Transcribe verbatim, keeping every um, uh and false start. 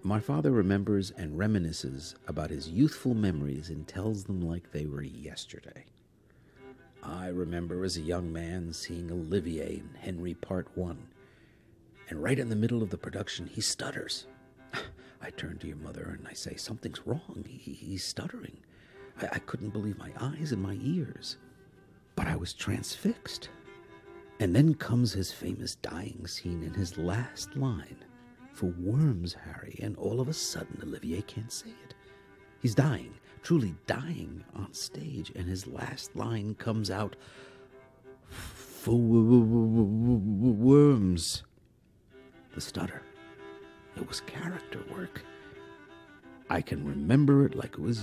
My father remembers and reminisces about his youthful memories and tells them like they were yesterday. I remember as a young man seeing Olivier in Henry Part One, and right in the middle of the production, he stutters. I turn to your mother and I say, something's wrong. He, he's stuttering. I, I couldn't believe my eyes and my ears. But I was transfixed. And then comes his famous dying scene in his last line. For worms, Harry, and all of a sudden Olivier can't say it. He's dying, truly dying on stage, and his last line comes out, for worms. The stutter. It was character work. I can remember it like it was